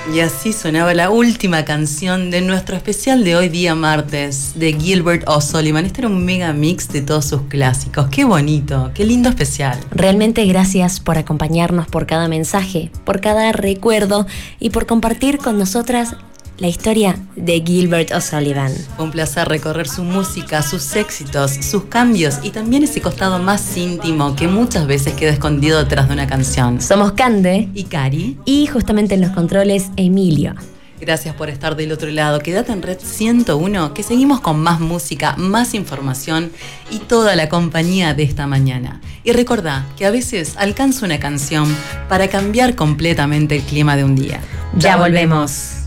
Y así sonaba la última canción de nuestro especial de hoy día martes, de Gilbert O'Sullivan. Este era un mega mix de todos sus clásicos. Qué bonito, qué lindo especial. Realmente gracias por acompañarnos, por cada mensaje, por cada recuerdo y por compartir con nosotras la historia de Gilbert O'Sullivan. Fue un placer recorrer su música, sus éxitos, sus cambios y también ese costado más íntimo que muchas veces queda escondido detrás de una canción. Somos Cande y Cari. Y justamente en los controles, Emilio. Gracias por estar del otro lado. Quédate en Red 101, que seguimos con más música, más información y toda la compañía de esta mañana. Y recordá que a veces alcanza una canción para cambiar completamente el clima de un día. Ya volvemos.